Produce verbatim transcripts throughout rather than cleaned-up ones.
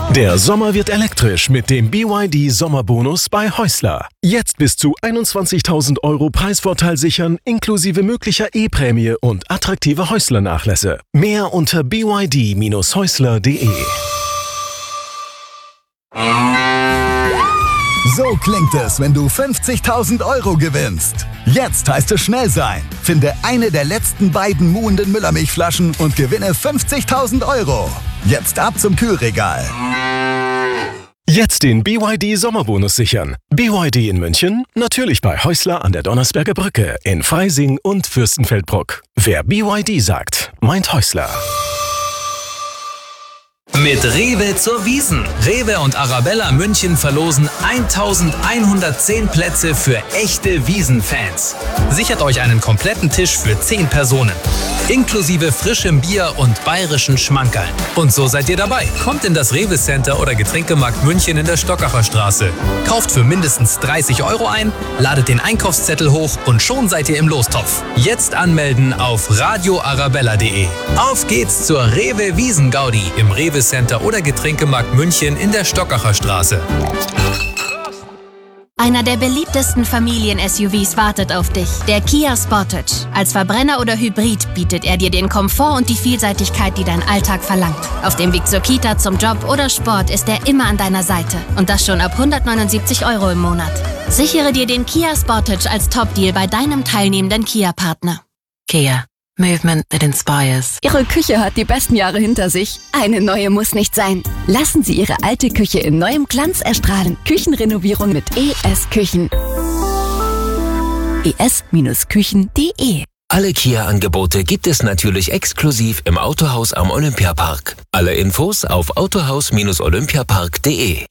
Der Sommer wird elektrisch mit dem B Y D Sommerbonus bei Häusler. Jetzt bis zu einundzwanzigtausend Euro Preisvorteil sichern, inklusive möglicher E-Prämie und attraktive Häusler-Nachlässe. Mehr unter b y d Bindestrich häusler punkt de. So klingt es, wenn du fünfzigtausend Euro gewinnst. Jetzt heißt es schnell sein. Finde eine der letzten beiden muhenden Müllermilchflaschen und gewinne fünfzigtausend Euro. Jetzt ab zum Kühlregal. Jetzt den B Y D Sommerbonus sichern. B Y D in München, natürlich bei Häusler an der Donnersberger Brücke, in Freising und Fürstenfeldbruck. Wer B Y D sagt, meint Häusler. Mit Rewe zur Wiesn. Rewe und Arabella München verlosen eintausendeinhundertzehn Plätze für echte Wiesn-Fans. Sichert euch einen kompletten Tisch für zehn Personen. Inklusive frischem Bier und bayerischen Schmankerln. Und so seid ihr dabei. Kommt in das Rewe Center oder Getränkemarkt München in der Stockacher Straße. Kauft für mindestens dreißig Euro ein, ladet den Einkaufszettel hoch und schon seid ihr im Lostopf. Jetzt anmelden auf radio arabella punkt de. Auf geht's zur Rewe Wiesn-Gaudi im Rewe Center oder Getränkemarkt München in der Stockacher Straße. Einer der beliebtesten Familien-S U Vs wartet auf dich, der Kia Sportage. Als Verbrenner oder Hybrid bietet er dir den Komfort und die Vielseitigkeit, die dein Alltag verlangt. Auf dem Weg zur Kita, zum Job oder Sport ist er immer an deiner Seite. Und das schon ab hundertneunundsiebzig Euro im Monat. Sichere dir den Kia Sportage als Top-Deal bei deinem teilnehmenden Kia-Partner. Kia. Movement that inspires. Ihre Küche hat die besten Jahre hinter sich. Eine neue muss nicht sein. Lassen Sie Ihre alte Küche in neuem Glanz erstrahlen. Küchenrenovierung mit E S Küchen. e s Küchen punkt de. Alle Kia-Angebote gibt es natürlich exklusiv im Autohaus am Olympiapark. Alle Infos auf autohaus Bindestrich olympiapark punkt de.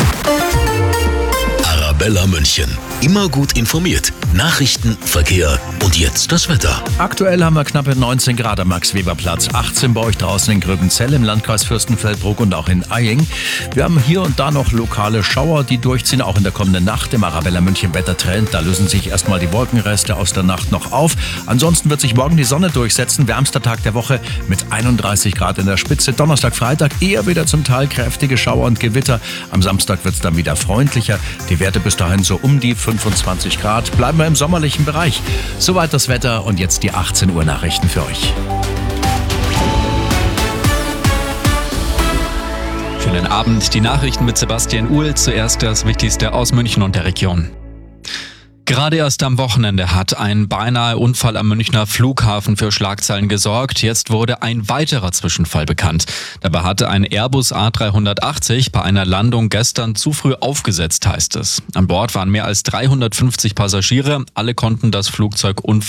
Arabella München. Immer gut informiert. Nachrichten, Verkehr und jetzt das Wetter. Aktuell haben wir knappe neunzehn Grad am Max-Weber-Platz, achtzehn bei euch draußen in Gröbenzell im Landkreis Fürstenfeldbruck und auch in Eying. Wir haben hier und da noch lokale Schauer, die durchziehen, auch in der kommenden Nacht im Arabella München Wettertrend. Da lösen sich erstmal die Wolkenreste aus der Nacht noch auf. Ansonsten wird sich morgen die Sonne durchsetzen. Wärmster Tag der Woche mit einunddreißig Grad in der Spitze. Donnerstag, Freitag eher wieder zum Teil kräftige Schauer und Gewitter. Am Samstag wird es dann wieder freundlicher. Die Werte bis dahin so um die fünfundzwanzig Grad. Bleiben wir im sommerlichen Bereich. Soweit das Wetter und jetzt die achtzehn Uhr Nachrichten für euch. Schönen Abend, die Nachrichten mit Sebastian Uhl. Zuerst das Wichtigste aus München und der Region. Gerade erst am Wochenende hat ein beinahe Unfall am Münchner Flughafen für Schlagzeilen gesorgt. Jetzt wurde ein weiterer Zwischenfall bekannt. Dabei hatte ein Airbus A dreihundertachtzig bei einer Landung gestern zu früh aufgesetzt, heißt es. An Bord waren mehr als dreihundertfünfzig Passagiere. Alle konnten das Flugzeug unfallfrei